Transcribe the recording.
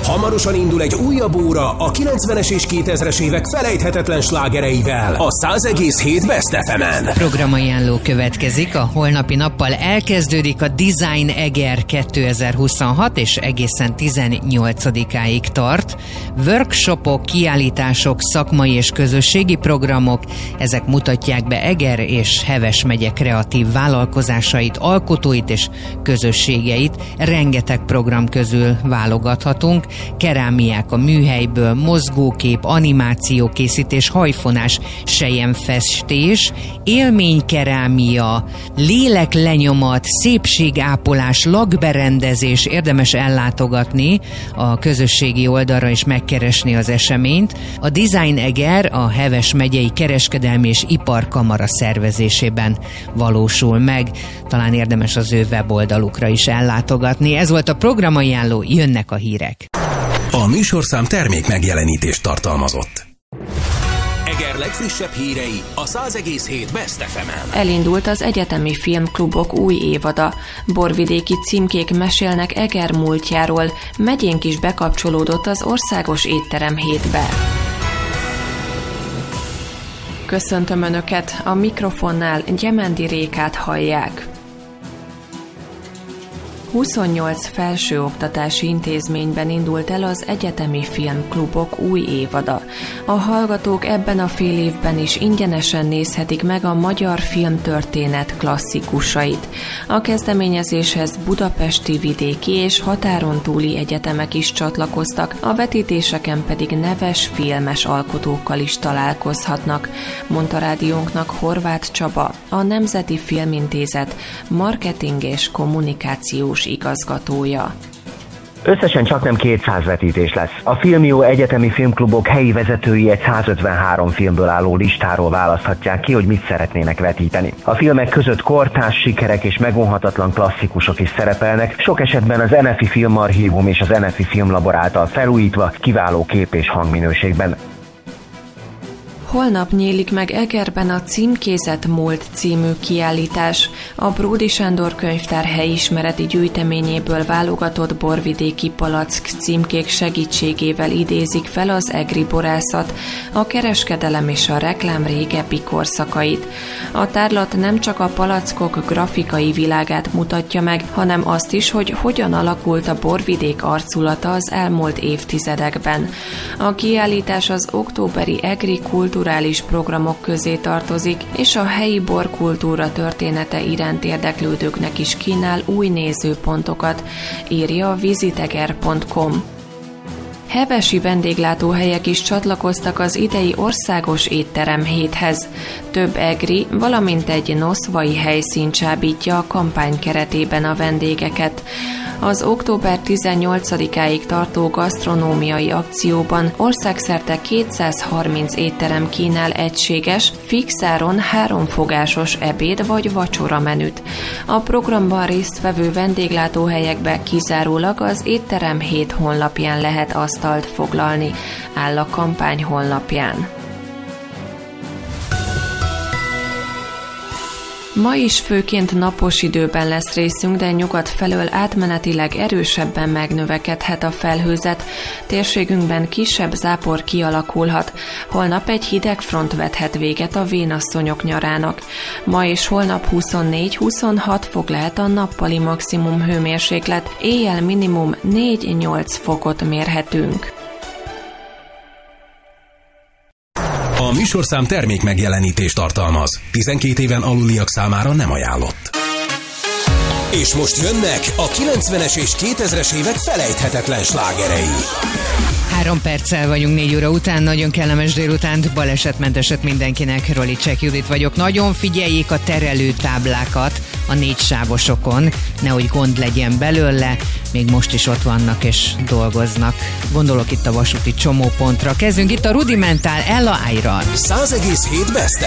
Hamarosan indul egy újabb óra a 90-es és 2000-es évek felejthetetlen slágereivel a 100,7 Best FM-en. Programajánló következik, a holnapi nappal elkezdődik a Design Eger 2026, és egészen 18-áig tart. Workshopok, kiállítások, szakmai és közösségi programok, ezek mutatják be Eger és Heves megye kreatív vállalkozásait, alkotóit és közösségeit. Rengeteg program közül válogathatunk. Kerámiák a műhelyből, mozgókép, animációkészítés, hajfonás, selyemfestés, élménykerámia, léleklenyomat, szépségápolás, lakberendezés. Érdemes ellátogatni a közösségi oldalra és megkeresni az eseményt. A Design Eger a Heves megyei kereskedelmi és iparkamara szervezésében valósul meg. Talán érdemes az ő weboldalukra is ellátogatni. Ez volt a programajánló, jönnek a hírek. A műsorszám termék megjelenítést tartalmazott. Eger legfrissebb hírei a 100,7 Best FM-en. Elindult az egyetemi filmklubok új évada. Borvidéki címkék mesélnek Eger múltjáról. Megyénk is bekapcsolódott az országos étterem hétbe. Köszöntöm Önöket, a mikrofonnál Gyemendi Rékát hallják. 28 felsőoktatási intézményben indult el az egyetemi filmklubok új évada. A hallgatók ebben a fél évben is ingyenesen nézhetik meg a magyar filmtörténet klasszikusait. A kezdeményezéshez budapesti, vidéki és határon túli egyetemek is csatlakoztak, a vetítéseken pedig neves filmes alkotókkal is találkozhatnak, mondta rádiónknak Horváth Csaba, a Nemzeti Filmintézet marketing és kommunikációs igazgatója. Összesen csaknem 200 vetítés lesz. A Filmio egyetemi filmklubok helyi vezetői egy 153 filmből álló listáról választhatják ki, hogy mit szeretnének vetíteni. A filmek között kortárs sikerek és megvonhatatlan klasszikusok is szerepelnek, sok esetben az NFI Filmarchívum és az NFI Filmlabor által felújítva, kiváló kép- és hangminőségben. Holnap nyílik meg Egerben a Címkézett Múlt című kiállítás. A Bródy Sándor könyvtár helyismereti gyűjteményéből válogatott borvidéki palack címkék segítségével idézik fel az egri borászat, a kereskedelem és a reklám régebbi korszakait. A tárlat nem csak a palackok grafikai világát mutatja meg, hanem azt is, hogy hogyan alakult a borvidék arculata az elmúlt évtizedekben. A kiállítás az októberi egri kulturális programok közé tartozik, és a helyi borkultúra története iránt érdeklődőknek is kínál új nézőpontokat, írja a visiteger.com. Hevesi vendéglátóhelyek is csatlakoztak az idei országos étterem héthez. Több egri, valamint egy noszvai helyszín csábítja a kampány keretében a vendégeket. Az október 18-áig tartó gasztronómiai akcióban országszerte 230 étterem kínál egységes, fix áron 3 fogásos ebéd vagy vacsora menüt. A programban résztvevő vendéglátóhelyekbe kizárólag az étterem 7 honlapján lehet asztalt foglalni, áll a kampány honlapján. Ma is főként napos időben lesz részünk, de nyugat felől átmenetileg erősebben megnövekedhet a felhőzet. Térségünkben kisebb zápor kialakulhat. Holnap egy hideg front vethet véget a vénasszonyok nyarának. Ma és holnap 24-26 fok lehet a nappali maximum hőmérséklet, éjjel minimum 4-8 fokot mérhetünk. A műsorszám termék megjelenítést tartalmaz. 12 éven aluliak számára nem ajánlott. És most jönnek a 90-es és 2000-es évek felejthetetlen slágerei. 3 perccel vagyunk 4 óra után, nagyon kellemes délutánt, balesetmenteset mindenkinek, Rolicek Judit vagyok. Nagyon figyeljék a terelőtáblákat a 4 sávosokon, nehogy gond legyen belőle, még most is ott vannak és dolgoznak. Gondolok itt a vasúti csomópontra. Kezdünk itt a Rudimentál Ella Iron. 100,7 Best